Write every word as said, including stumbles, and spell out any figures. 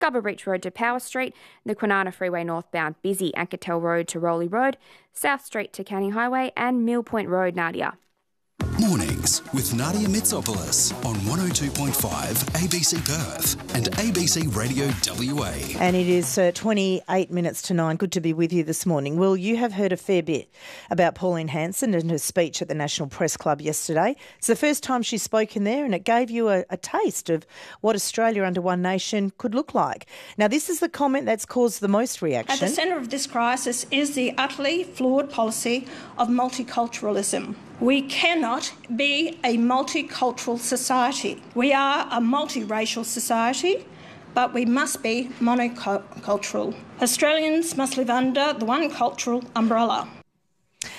Gubba Beach Road to Power Street, the Kwinana Freeway northbound busy, Anketel Road to Rowley Road, South Street to Canning Highway and Mill Point Road, Nadia. Mornings with Nadia Mitsopoulos on one oh two point five A B C Perth and A B C Radio W A. And it is uh, twenty-eight minutes to nine. Good to be with you this morning. Well, you have heard a fair bit about Pauline Hanson and her speech at the National Press Club yesterday. It's the first time she's spoken there, and it gave you a, a taste of what Australia under One Nation could look like. Now, this is the comment that's caused the most reaction. At the centre of this crisis is the utterly flawed policy of multiculturalism. We cannot be a multicultural society. We are a multiracial society, but we must be monocultural. Australians must live under the one cultural umbrella.